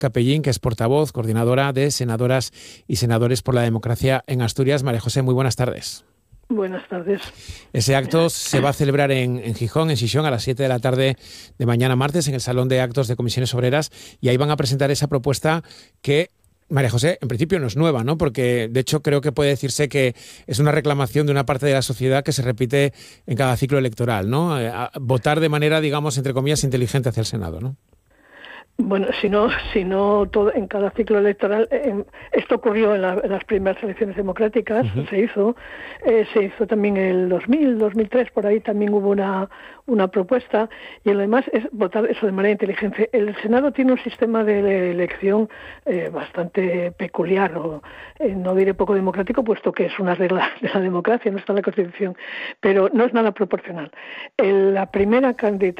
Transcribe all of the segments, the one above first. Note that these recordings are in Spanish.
Capellín, que es portavoz, coordinadora de Senadoras y Senadores por la Democracia en Asturias. María José, muy buenas tardes. Buenas tardes. Ese acto se va a celebrar en Gijón, en Xixón, a las 7 de la tarde de mañana martes, en el Salón de Actos de Comisiones Obreras, y ahí van a presentar esa propuesta que, María José, en principio no es nueva, ¿no? Porque, de hecho, creo que puede decirse que es una reclamación de una parte de la sociedad que se repite en cada ciclo electoral, ¿no? Votar de manera, digamos, entre comillas, inteligente hacia el Senado, ¿no? Bueno, si no todo, en cada ciclo electoral, esto ocurrió en las primeras elecciones democráticas, se hizo también en el 2000, 2003, por ahí también hubo una propuesta, y lo demás es votar eso de manera inteligente. El Senado tiene un sistema de elección bastante peculiar, no diré poco democrático, puesto que es una regla de la democracia, no está en la Constitución, pero no es nada proporcional. La primera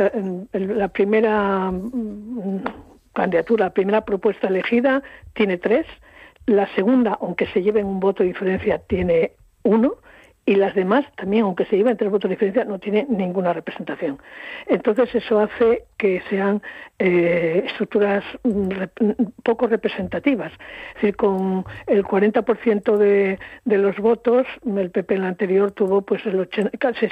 propuesta elegida tiene 3, la segunda, aunque se lleven un voto de diferencia, tiene 1, y las demás también, aunque se lleven 3 votos de diferencia, no tienen ninguna representación. Entonces eso hace que sean estructuras poco representativas. Es decir, con el 40% de los votos, el PP en la anterior tuvo pues casi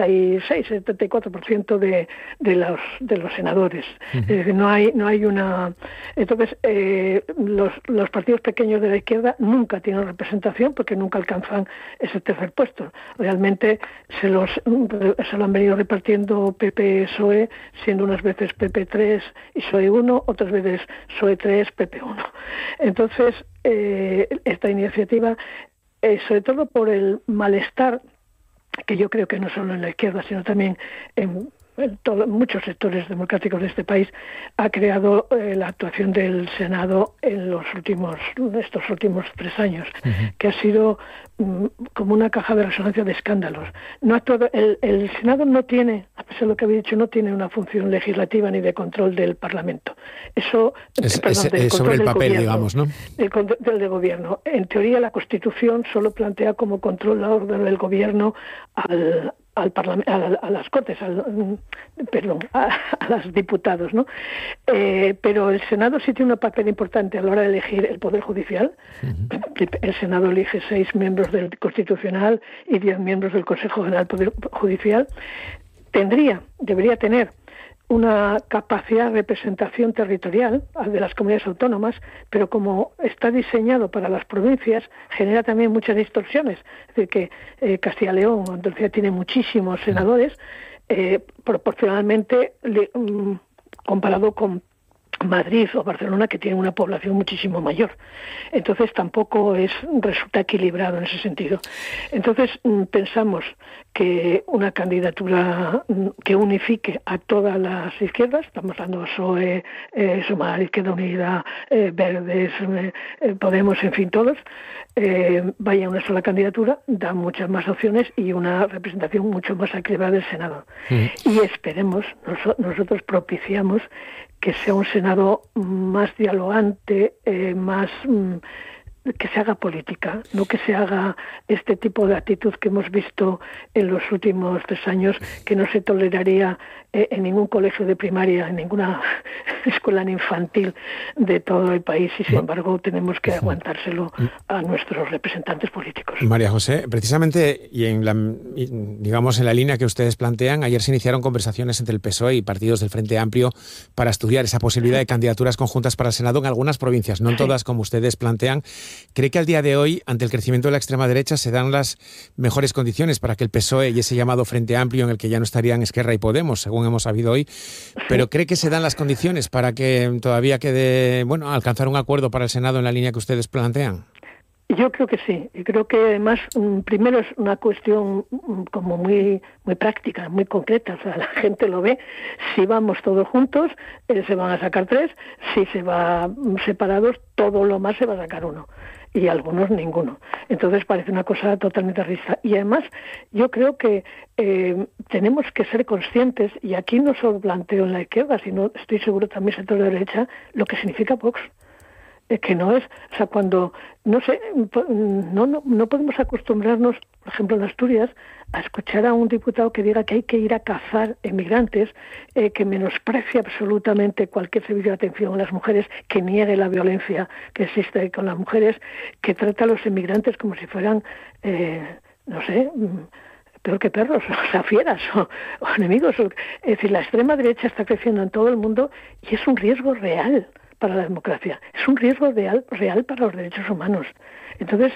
74% de los senadores. Es decir, no hay una... Entonces, los partidos pequeños de la izquierda nunca tienen representación porque nunca alcanzan ese tercer puesto. Realmente se lo han venido repartiendo PP-PSOE, siendo unas veces PP3 y PSOE 1, otras veces PSOE 3, PP1. Entonces, esta iniciativa, sobre todo por el malestar, que yo creo que no solo en la izquierda, sino también en muchos sectores democráticos de este país, ha creado la actuación del Senado en estos últimos 3 años, que ha sido como una caja de resonancia de escándalos. No ha actuado, el Senado no tiene, a pesar de lo que había dicho, no tiene una función legislativa ni de control del Parlamento. Eso sobre el papel, digamos, ¿no? El control del gobierno. En teoría, la Constitución solo plantea como controlador del gobierno al Parlamento, a las Cortes, a los diputados, ¿no? Pero el Senado sí tiene un papel importante a la hora de elegir el Poder Judicial. El Senado elige 6 miembros del Constitucional y 10 miembros del Consejo General del Poder Judicial. Debería tener una capacidad de representación territorial de las comunidades autónomas, pero como está diseñado para las provincias, genera también muchas distorsiones. Es decir, que Castilla y León, Andalucía, tiene muchísimos senadores, proporcionalmente comparado con Madrid o Barcelona, que tienen una población muchísimo mayor. Entonces tampoco resulta equilibrado en ese sentido. Entonces pensamos que una candidatura que unifique a todas las izquierdas, estamos hablando de PSOE, Sumar, Izquierda Unida, Verdes, Podemos, en fin, todos, vaya una sola candidatura, da muchas más opciones y una representación mucho más equilibrada del Senado. Y esperemos, nosotros propiciamos que sea un Senado más dialogante, más que se haga política, no que se haga este tipo de actitud que hemos visto en los últimos 3 años, que no se toleraría en ningún colegio de primaria, en ninguna escuela infantil de todo el país, y sin embargo tenemos que aguantárselo a nuestros representantes políticos. María José, precisamente, y en la línea que ustedes plantean, ayer se iniciaron conversaciones entre el PSOE y partidos del Frente Amplio para estudiar esa posibilidad de candidaturas conjuntas para el Senado en algunas provincias, no en todas como ustedes plantean. ¿Cree que al día de hoy, ante el crecimiento de la extrema derecha, se dan las mejores condiciones para que el PSOE y ese llamado Frente Amplio, en el que ya no estarían Esquerra y Podemos, según hemos sabido hoy, pero cree que se dan las condiciones para que todavía quede, alcanzar un acuerdo para el Senado en la línea que ustedes plantean? Yo creo que sí. Y creo que además, primero es una cuestión como muy práctica, muy concreta. O sea, la gente lo ve. Si vamos todos juntos, se van a sacar 3. Si se va separados, todo lo más se va a sacar 1. Y algunos ninguno. Entonces parece una cosa totalmente risa. Y además yo creo que tenemos que ser conscientes, y aquí no solo planteo en la izquierda, sino estoy seguro también en el sector de derecha, lo que significa Vox. Que no es, o sea, cuando, no sé, no podemos acostumbrarnos por ejemplo en Asturias, a escuchar a un diputado que diga que hay que ir a cazar emigrantes, que menosprecia absolutamente cualquier servicio de atención a las mujeres, que niegue la violencia que existe con las mujeres, que trata a los emigrantes como si fueran, no sé, peor que perros, o sea, fieras o enemigos. Es decir, la extrema derecha está creciendo en todo el mundo y es un riesgo real para la democracia, es un riesgo real para los derechos humanos. Entonces,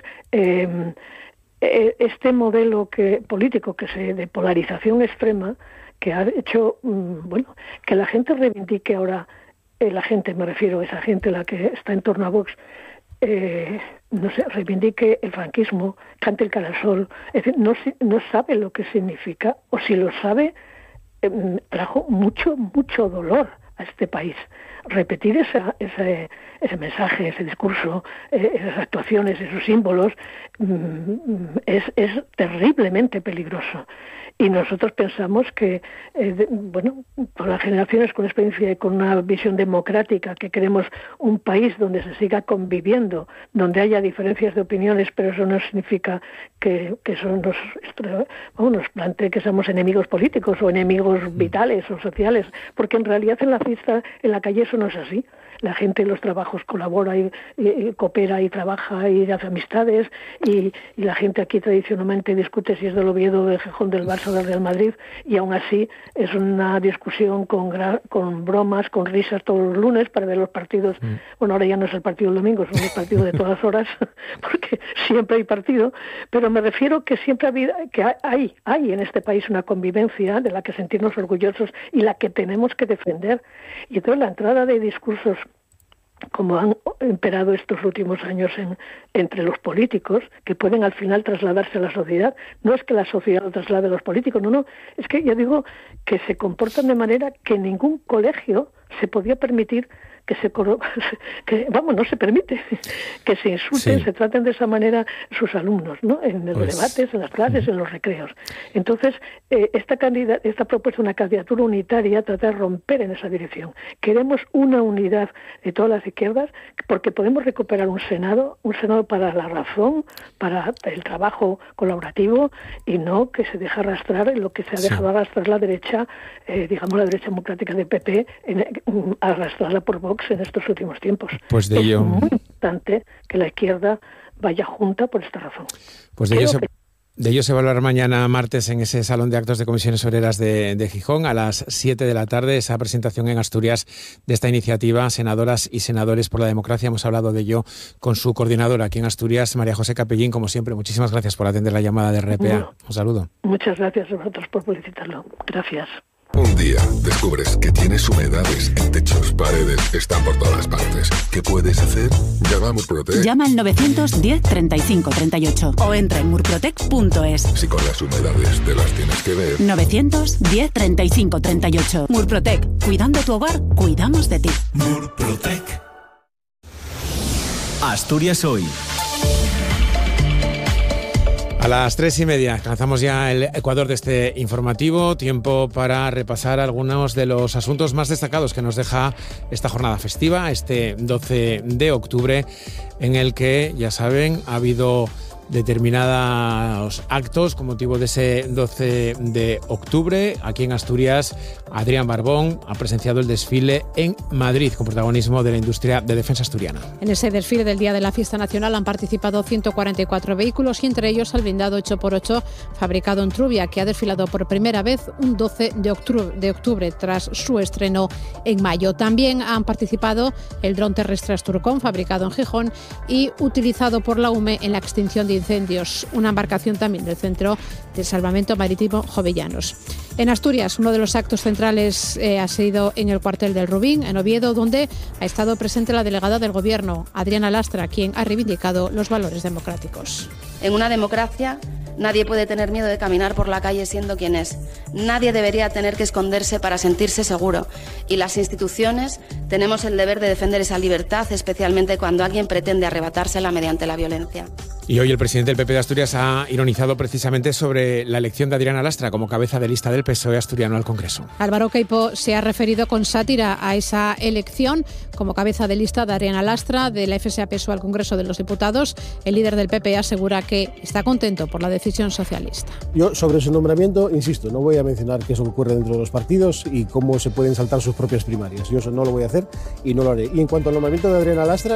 este modelo político de polarización extrema que ha hecho, que la gente reivindique ahora, la gente, me refiero a esa gente la que está en torno a Vox, no sé, reivindique el franquismo, cante el Carasol, es decir, no sabe lo que significa, o si lo sabe, trajo mucho dolor a este país. Repetir ese mensaje, ese discurso, esas actuaciones, esos símbolos, es terriblemente peligroso. Y nosotros pensamos que, por las generaciones con experiencia y con una visión democrática, que queremos un país donde se siga conviviendo, donde haya diferencias de opiniones, pero eso no significa que eso nos plantee que somos enemigos políticos o enemigos vitales o sociales, porque en realidad en la calle eso no es así. La gente en los trabajos colabora y coopera y trabaja y hace amistades, y la gente aquí tradicionalmente discute si es del Oviedo, del Gijón, del Barça o del Real Madrid, y aún así es una discusión con bromas, con risas todos los lunes para ver los partidos. Bueno, ahora ya no es el partido del domingo, son los partidos de todas horas, porque siempre hay partido, pero me refiero que siempre hay en este país una convivencia de la que sentirnos orgullosos y la que tenemos que defender. Y entonces la entrada de discursos como han imperado estos últimos años entre los políticos, que pueden al final trasladarse a la sociedad. No es que la sociedad lo traslade a los políticos, no, es que yo digo que se comportan de manera que ningún colegio se podía permitir no se permite que se insulten, se traten de esa manera sus alumnos, ¿no? En los debates, en las clases, en los recreos. Entonces, esta propuesta de una candidatura unitaria trata de romper en esa dirección. Queremos una unidad de todas las izquierdas, porque podemos recuperar un Senado para la razón, para el trabajo colaborativo, y no que se deja arrastrar en lo que se ha dejado arrastrar la derecha, la derecha democrática de PP, arrastrarla por Vox en estos últimos tiempos. Pues de ello... Es muy importante que la izquierda vaya junta por esta razón. Pues de ello se va a hablar mañana martes en ese Salón de Actos de Comisiones Obreras de Gijón a las 7 de la tarde, esa presentación en Asturias de esta iniciativa, Senadoras y Senadores por la Democracia. Hemos hablado de ello con su coordinadora aquí en Asturias, María José Capellín. Como siempre, muchísimas gracias por atender la llamada de RPA. Un saludo. Muchas gracias a vosotros por publicitarlo. Gracias. Un día descubres que tienes humedades en techos, paredes, están por todas partes. ¿Qué puedes hacer? Llama a Murprotec. Llama al 910 35 38 o entra en murprotec.es. Si con las humedades te las tienes que ver. 910 35 38. Murprotec. Cuidando tu hogar, cuidamos de ti. Murprotec. Asturias hoy. A las 3:30 alcanzamos ya el ecuador de este informativo. Tiempo para repasar algunos de los asuntos más destacados que nos deja esta jornada festiva, este 12 de octubre, en el que, ya saben, ha habido determinados actos con motivo de ese 12 de octubre. Aquí en Asturias, Adrián Barbón ha presenciado el desfile en Madrid con protagonismo de la industria de defensa asturiana. En ese desfile del Día de la Fiesta Nacional han participado 144 vehículos y entre ellos el blindado 8x8 fabricado en Trubia, que ha desfilado por primera vez un 12 de octubre tras su estreno en mayo. También han participado el dron terrestre Asturcon, fabricado en Gijón y utilizado por la UME en la extinción de incendios, una embarcación también del Centro de Salvamento Marítimo Jovellanos. En Asturias, uno de los actos centrales ha sido en el cuartel del Rubín, en Oviedo, donde ha estado presente la delegada del Gobierno, Adriana Lastra, quien ha reivindicado los valores democráticos. En una democracia, nadie puede tener miedo de caminar por la calle siendo quien es. Nadie debería tener que esconderse para sentirse seguro. Y las instituciones tenemos el deber de defender esa libertad, especialmente cuando alguien pretende arrebatársela mediante la violencia. Y hoy el presidente del PP de Asturias ha ironizado precisamente sobre la elección de Adriana Lastra como cabeza de lista del PSOE asturiano al Congreso. Álvaro Queipo se ha referido con sátira a esa elección como cabeza de lista de Adriana Lastra de la FSA-PSOE al Congreso de los Diputados. El líder del PP asegura que está contento por la decisión socialista. Yo sobre su nombramiento, insisto, no voy a mencionar qué es lo que ocurre dentro de los partidos y cómo se pueden saltar sus propias primarias. Yo eso no lo voy a hacer y no lo haré. Y en cuanto al nombramiento de Adriana Lastra,